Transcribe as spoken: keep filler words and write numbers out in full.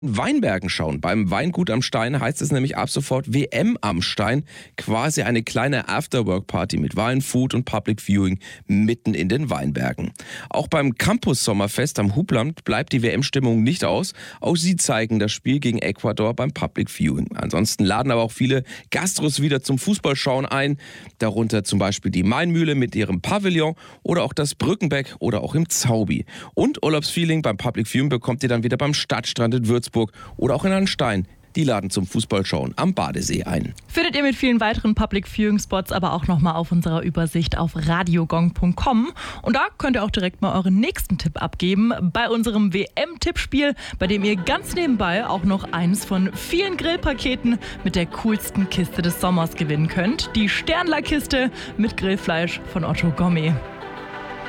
Weinbergen schauen. Beim Weingut am Stein heißt es nämlich ab sofort W M am Stein. Quasi eine kleine Afterwork-Party mit Wein, Food und Public Viewing mitten in den Weinbergen. Auch beim Campus-Sommerfest am Hubland bleibt die W M-Stimmung nicht aus. Auch sie zeigen das Spiel gegen Ecuador beim Public Viewing. Ansonsten laden aber auch viele Gastros wieder zum Fußballschauen ein. Darunter zum Beispiel die Mainmühle mit ihrem Pavillon oder auch das Brückenbeck oder auch im Zaubi. Und Urlaubsfeeling beim Public Viewing bekommt ihr dann wieder beim Stadtstrand in Würzburg oder auch in Hanstein. Die laden zum Fußballschauen am Badesee ein. Findet ihr mit vielen weiteren Public Viewing Spots aber auch nochmal auf unserer Übersicht auf radiogong punkt com. Und da könnt ihr auch direkt mal euren nächsten Tipp abgeben bei unserem W M-Tippspiel, bei dem ihr ganz nebenbei auch noch eines von vielen Grillpaketen mit der coolsten Kiste des Sommers gewinnen könnt. Die Sternler-Kiste mit Grillfleisch von Otto Gourmet.